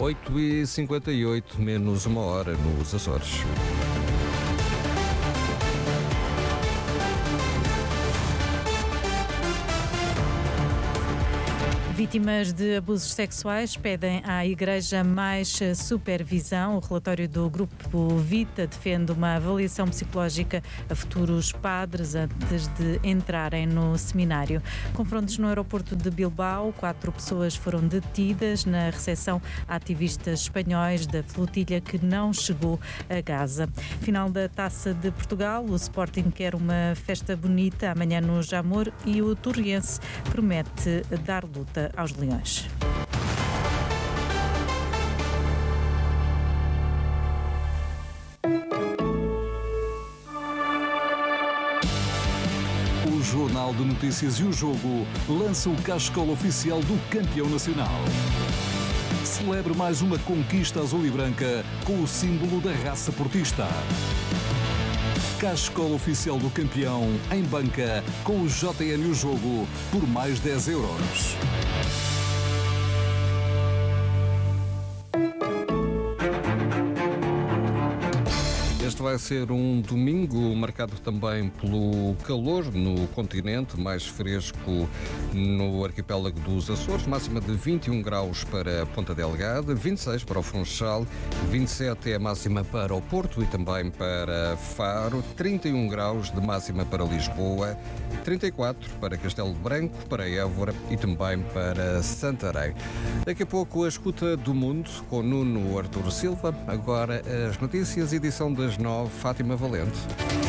8h58, menos uma hora nos Açores. Vítimas de abusos sexuais pedem à Igreja mais supervisão. O relatório do Grupo Vita defende uma avaliação psicológica a futuros padres antes de entrarem no seminário. Confrontos no aeroporto de Bilbao. 4 pessoas foram detidas na recepção a ativistas espanhóis da flotilha que não chegou a Gaza. Final da Taça de Portugal. O Sporting quer uma festa bonita amanhã no Jamor e o Torriense promete dar luta aos Leões. O Jornal de Notícias e o Jogo lança o cascola oficial do campeão nacional. Celebre mais uma conquista azul e branca com o símbolo da raça portista. Cascola oficial do campeão em banca com o JN e o Jogo por mais 10 euros. Este vai ser um domingo marcado também pelo calor no continente, mais fresco no arquipélago dos Açores, máxima de 21 graus para Ponta Delgada, 26 para o Funchal, 27 é a máxima para o Porto e também para Faro, 31 graus de máxima para Lisboa, 34 para Castelo Branco, para Évora e também para Santarém. Daqui a pouco a escuta do mundo com Nuno Artur Silva, agora as notícias, edição das 9, Fátima Valente.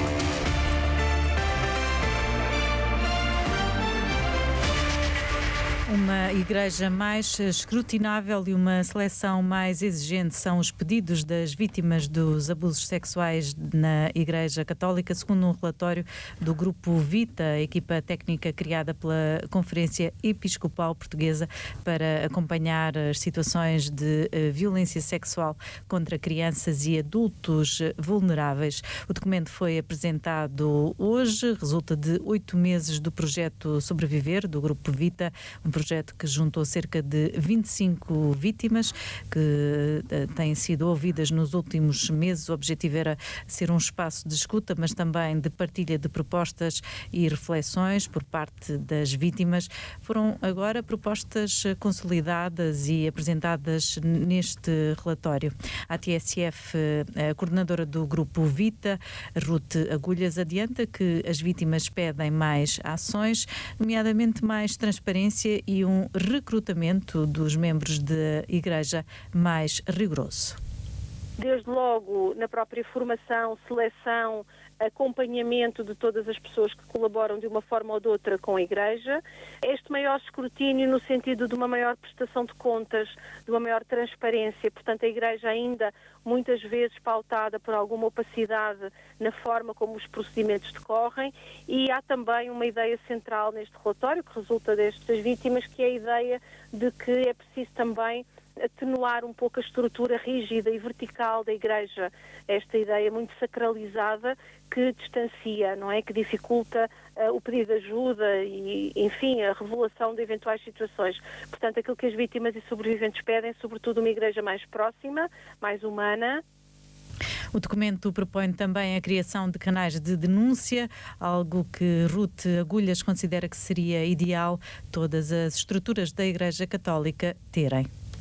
Uma igreja mais escrutinável e uma seleção mais exigente são os pedidos das vítimas dos abusos sexuais na Igreja Católica, segundo um relatório do Grupo Vita, a equipa técnica criada pela Conferência Episcopal Portuguesa para acompanhar as situações de violência sexual contra crianças e adultos vulneráveis. O documento foi apresentado hoje, resulta de 8 meses do projeto Sobreviver, do Grupo Vita, um projeto que juntou cerca de 25 vítimas que têm sido ouvidas nos últimos meses. O objetivo era ser um espaço de escuta, mas também de partilha de propostas e reflexões por parte das vítimas. Foram agora propostas consolidadas e apresentadas neste relatório. A TSF, a coordenadora do Grupo Vita, Ruth Agulhas, adianta que as vítimas pedem mais ações, nomeadamente mais transparência e um recrutamento dos membros da Igreja mais rigoroso. Desde logo na própria formação, seleção, acompanhamento de todas as pessoas que colaboram de uma forma ou de outra com a Igreja, este maior escrutínio no sentido de uma maior prestação de contas, de uma maior transparência, portanto a Igreja ainda muitas vezes pautada por alguma opacidade na forma como os procedimentos decorrem, e há também uma ideia central neste relatório que resulta destas vítimas, que é a ideia de que é preciso também atenuar um pouco a estrutura rígida e vertical da Igreja, esta ideia muito sacralizada que distancia, não é? Que dificulta o pedido de ajuda e, enfim, a revelação de eventuais situações. Portanto, aquilo que as vítimas e sobreviventes pedem é, sobretudo, uma Igreja mais próxima, mais humana. O documento propõe também a criação de canais de denúncia, algo que Ruth Agulhas considera que seria ideal todas as estruturas da Igreja Católica terem.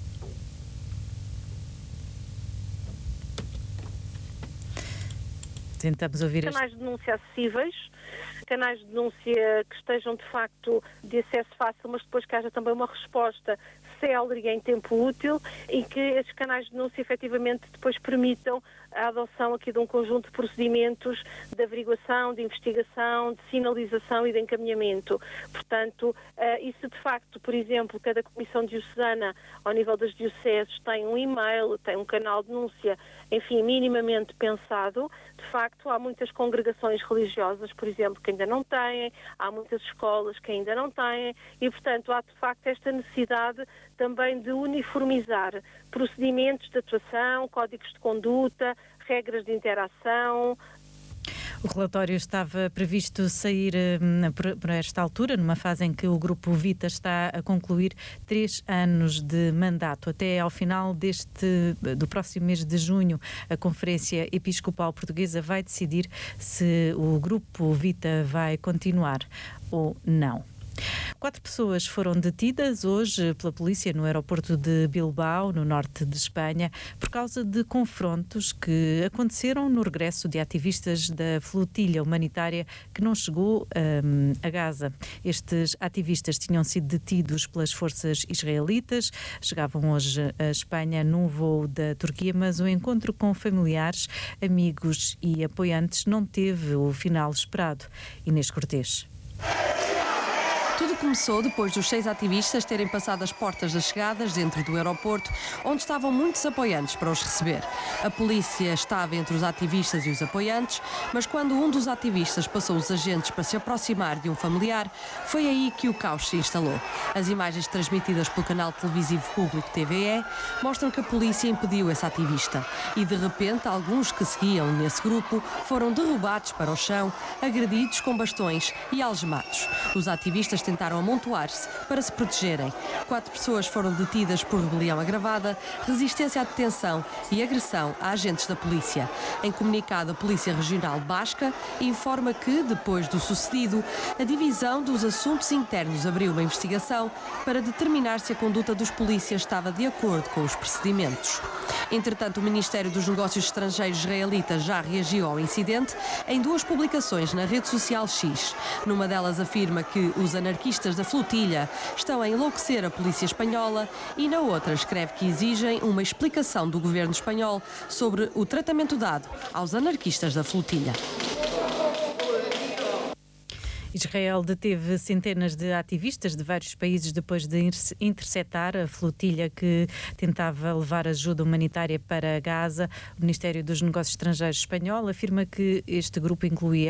Tentamos ouvir canais de denúncia acessíveis, canais de denúncia que estejam de facto de acesso fácil, mas depois que haja também uma resposta célere e em tempo útil, e que esses canais de denúncia efetivamente depois permitam a adoção aqui de um conjunto de procedimentos de averiguação, de investigação, de sinalização e de encaminhamento. Portanto, isso de facto, por exemplo, cada comissão diocesana ao nível das dioceses tem um e-mail, tem um canal de denúncia, enfim, minimamente pensado. De facto, há muitas congregações religiosas, por exemplo, que ainda não têm, há muitas escolas que ainda não têm, e portanto há de facto esta necessidade também de uniformizar procedimentos de atuação, códigos de conduta, regras de interação. O relatório estava previsto sair por esta altura, numa fase em que o Grupo Vita está a concluir 3 anos de mandato. Até ao final do próximo mês de junho, a Conferência Episcopal Portuguesa vai decidir se o Grupo Vita vai continuar ou não. 4 pessoas foram detidas hoje pela polícia no aeroporto de Bilbao, no norte de Espanha, por causa de confrontos que aconteceram no regresso de ativistas da flotilha humanitária que não chegou a Gaza. Estes ativistas tinham sido detidos pelas forças israelitas, chegavam hoje a Espanha num voo da Turquia, mas o encontro com familiares, amigos e apoiantes não teve o final esperado. Inês Cortês. Tudo começou depois dos 6 ativistas terem passado as portas das chegadas dentro do aeroporto, onde estavam muitos apoiantes para os receber. A polícia estava entre os ativistas e os apoiantes, mas quando um dos ativistas passou os agentes para se aproximar de um familiar, foi aí que o caos se instalou. As imagens transmitidas pelo canal televisivo público TVE mostram que a polícia impediu esse ativista e, de repente, alguns que seguiam nesse grupo foram derrubados para o chão, agredidos com bastões e algemados. Os ativistas tentaram amontoar-se para se protegerem. 4 pessoas foram detidas por rebelião agravada, resistência à detenção e agressão a agentes da polícia. Em comunicado, a Polícia Regional Basca informa que, depois do sucedido, a Divisão dos Assuntos Internos abriu uma investigação para determinar se a conduta dos polícias estava de acordo com os procedimentos. Entretanto, o Ministério dos Negócios Estrangeiros israelita já reagiu ao incidente em 2 publicações na rede social X. Numa delas afirma que os anarquistas da flotilha estão a enlouquecer a polícia espanhola e na outra escreve que exigem uma explicação do governo espanhol sobre o tratamento dado aos anarquistas da flotilha. Israel deteve centenas de ativistas de vários países depois de interceptar a flotilha que tentava levar ajuda humanitária para Gaza. O Ministério dos Negócios Estrangeiros espanhol afirma que este grupo incluía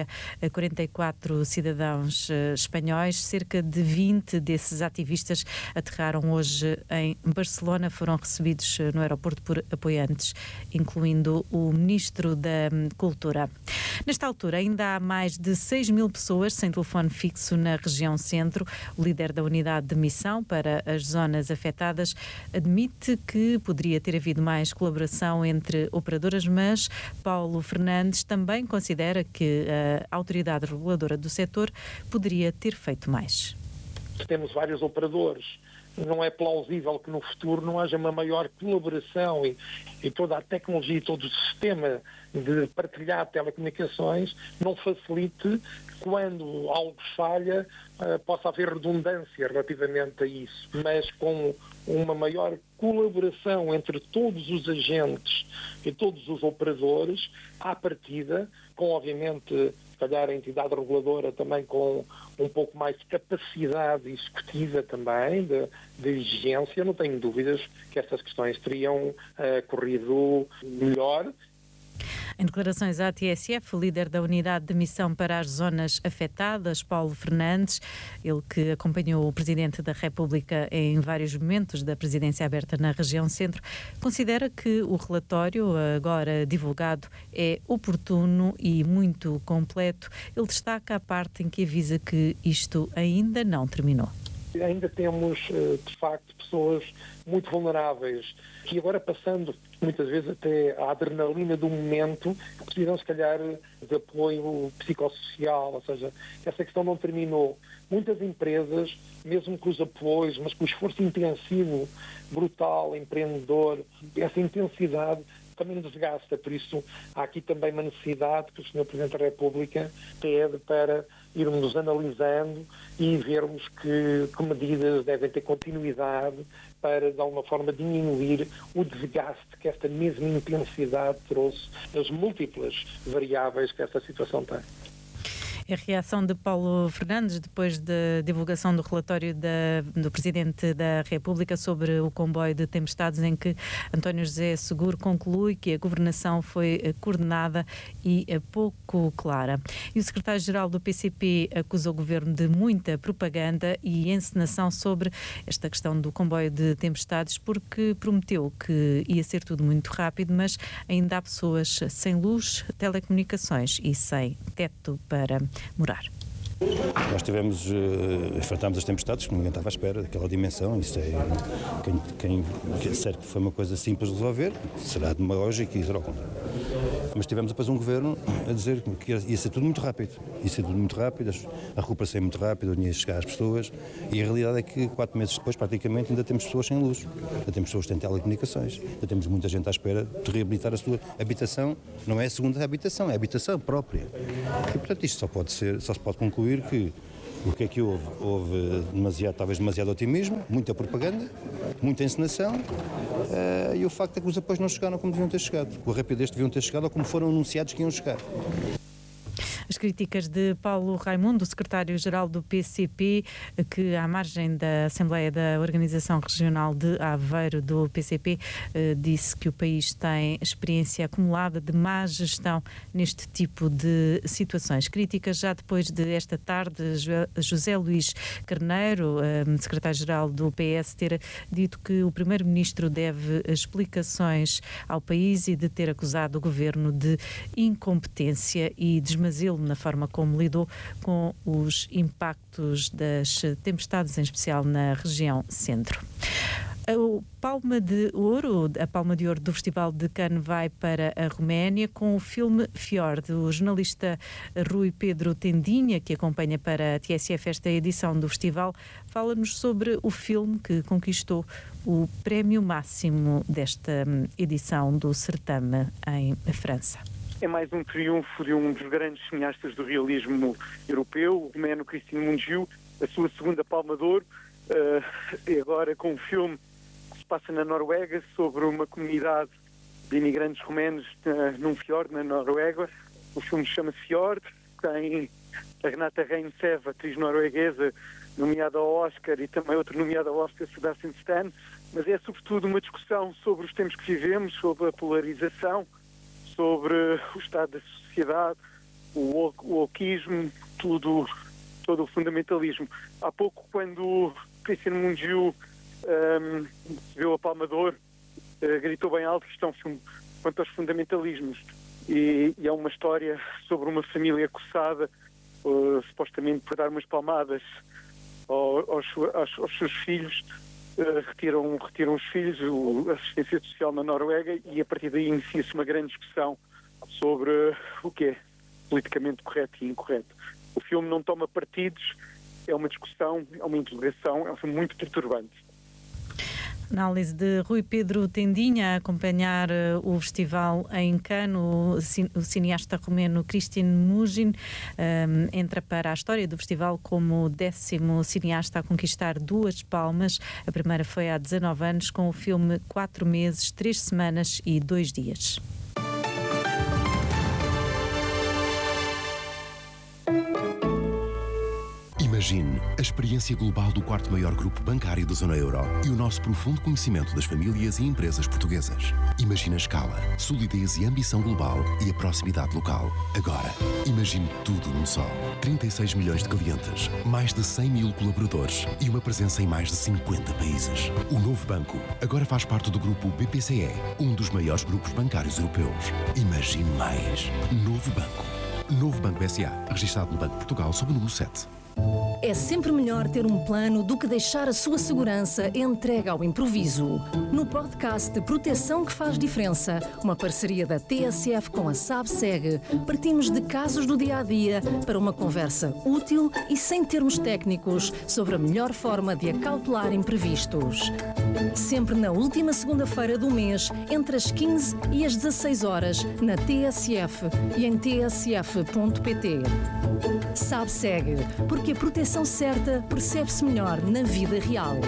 44 cidadãos espanhóis. Cerca de 20 desses ativistas aterraram hoje em Barcelona. Foram recebidos no aeroporto por apoiantes, incluindo o Ministro da Cultura. Nesta altura, ainda há mais de 6.000 pessoas sem telefone fixo na região centro. O líder da unidade de missão para as zonas afetadas admite que poderia ter havido mais colaboração entre operadoras, mas Paulo Fernandes também considera que a autoridade reguladora do setor poderia ter feito mais. Temos vários operadores. Não é plausível que no futuro não haja uma maior colaboração e toda a tecnologia, todo o sistema de partilhar telecomunicações não facilite quando algo falha, possa haver redundância relativamente a isso. Mas com uma maior colaboração entre todos os agentes e todos os operadores, à partida, com obviamente se calhar a entidade reguladora também com um pouco mais de capacidade executiva também, de exigência, não tenho dúvidas que estas questões teriam corrido melhor. Em declarações à TSF, o líder da unidade de missão para as zonas afetadas, Paulo Fernandes, ele que acompanhou o Presidente da República em vários momentos da presidência aberta na região centro, considera que o relatório agora divulgado é oportuno e muito completo. Ele destaca a parte em que avisa que isto ainda não terminou. Ainda temos, de facto, pessoas muito vulneráveis que agora passando muitas vezes até a adrenalina do momento precisam se calhar de apoio psicossocial, ou seja, essa questão não terminou. Muitas empresas, mesmo com os apoios, mas com o esforço intensivo, brutal, empreendedor, essa intensidade também desgasta, por isso há aqui também uma necessidade que o Sr. Presidente da República pede para irmos analisando e vermos que medidas devem ter continuidade para, de alguma forma, diminuir o desgaste que esta mesma intensidade trouxe nas múltiplas variáveis que esta situação tem. A reação de Paulo Fernandes depois da divulgação do relatório do Presidente da República sobre o comboio de tempestades, em que António José Seguro conclui que a governação foi coordenada e pouco clara. E o secretário-geral do PCP acusa o governo de muita propaganda e encenação sobre esta questão do comboio de tempestades, porque prometeu que ia ser tudo muito rápido, mas ainda há pessoas sem luz, telecomunicações e sem teto para morar. Nós enfrentámos as tempestades que ninguém estava à espera daquela dimensão. Isso quem disser que foi uma coisa simples de resolver será demagógico e será ao contrário. Mas tivemos depois um governo a dizer que ia ser tudo muito rápido. Ia ser tudo muito rápido, a recuperação é muito rápida, o dinheiro ia chegar às pessoas, e a realidade é que 4 meses depois, praticamente, ainda temos pessoas sem luz, ainda temos pessoas sem telecomunicações, ainda temos muita gente à espera de reabilitar a sua habitação. Não é a segunda habitação, é a habitação própria. E, portanto, isto só se pode concluir que o que é que houve? Houve talvez demasiado otimismo, muita propaganda, muita encenação, e o facto é que os apoios não chegaram como deviam ter chegado, com a rapidez deviam ter chegado ou como foram anunciados que iam chegar. As críticas de Paulo Raimundo, secretário-geral do PCP, que à margem da Assembleia da Organização Regional de Aveiro do PCP, disse que o país tem experiência acumulada de má gestão neste tipo de situações. Críticas já depois de esta tarde, José Luís Carneiro, secretário-geral do PS, ter dito que o primeiro-ministro deve explicações ao país e de ter acusado o governo de incompetência e desmazelo na forma como lidou com os impactos das tempestades, em especial na região centro. A Palma de Ouro do Festival de Cannes vai para a Roménia com o filme Fjord. O jornalista Rui Pedro Tendinha, que acompanha para a TSF esta edição do festival, fala-nos sobre o filme que conquistou o prémio máximo desta edição do certame em França. É mais um triunfo de um dos grandes cineastas do realismo europeu, o romeno Cristian Mungiu, a sua segunda Palma de Ouro, e agora com um filme que se passa na Noruega sobre uma comunidade de imigrantes romenos num fiord na Noruega. O filme chama-se Fjord, tem a Renata Reinseva, atriz norueguesa, nomeada ao Oscar, e também outra nomeada ao Oscar, Sebastian Stan, mas é sobretudo uma discussão sobre os tempos que vivemos, sobre a polarização, sobre o estado da sociedade, o wokeismo, todo o fundamentalismo. Há pouco, quando Cristian Mungiu recebeu a Palma de Ouro, gritou bem alto que isto é um filme quanto aos fundamentalismos. E é uma história sobre uma família acossada, supostamente por dar umas palmadas aos seus filhos. Retiram os filhos, a assistência social na Noruega, e a partir daí inicia-se uma grande discussão sobre o que é politicamente correto e incorreto. O filme não toma partidos, é uma discussão, é uma interrogação, é um filme muito perturbante. Análise de Rui Pedro Tendinha a acompanhar o festival em Cannes. O cineasta romeno Cristian Mungiu entra para a história do festival como o 10º cineasta a conquistar 2 palmas. A primeira foi há 19 anos com o filme 4 meses, 3 semanas e 2 dias. Imagine a experiência global do 4º maior grupo bancário da zona euro e o nosso profundo conhecimento das famílias e empresas portuguesas. Imagine a escala, solidez e ambição global e a proximidade local. Agora, imagine tudo num só. 36 milhões de clientes, mais de 100 mil colaboradores e uma presença em mais de 50 países. O novo banco agora faz parte do grupo BPCE, um dos maiores grupos bancários europeus. Imagine mais. Novo banco. Novo Banco S.A., registado no Banco de Portugal sob o número 7. É sempre melhor ter um plano do que deixar a sua segurança entregue ao improviso. No podcast Proteção que Faz Diferença, uma parceria da TSF com a SABSEG, partimos de casos do dia-a-dia para uma conversa útil e sem termos técnicos sobre a melhor forma de acautelar imprevistos. Sempre na última segunda-feira do mês, entre as 15 e as 16 horas, na TSF e em tsf.pt. SABSEG, porque a proteção certa percebe-se melhor na vida real.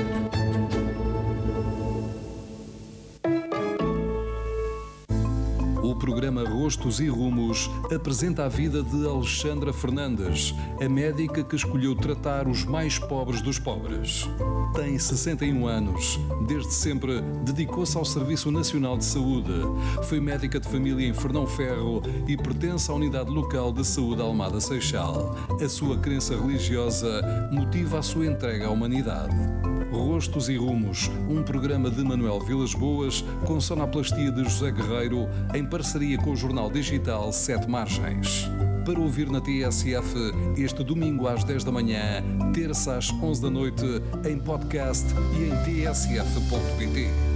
O programa programa Rostos e Rumos, apresenta a vida de Alexandra Fernandes, a médica que escolheu tratar os mais pobres dos pobres. Tem 61 anos. Desde sempre dedicou-se ao Serviço Nacional de Saúde. Foi médica de família em Fernão Ferro e pertence à Unidade Local de Saúde Almada Seixal. A sua crença religiosa motiva a sua entrega à humanidade. Rostos e Rumos, um programa de Manuel Vilas Boas com sonoplastia de José Guerreiro em parceria com o jornal digital 7 Margens. Para ouvir na TSF este domingo às 10 da manhã, terça às 11 da noite, em podcast e em tsf.pt.